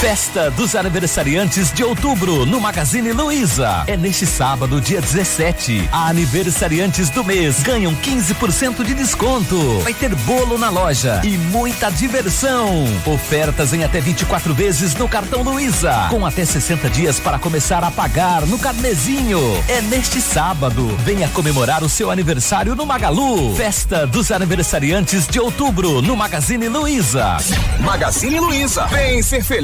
Festa dos aniversariantes de outubro no Magazine Luiza. É neste sábado, dia 17. Aniversariantes do mês ganham 15% de desconto. Vai ter bolo na loja e muita diversão. Ofertas em até 24 vezes no cartão Luiza, com até 60 dias para começar a pagar no carnezinho. É neste sábado. Venha comemorar o seu aniversário no Magalu. Festa dos aniversariantes de outubro no Magazine Luiza. Magazine Luiza. Vem ser feliz.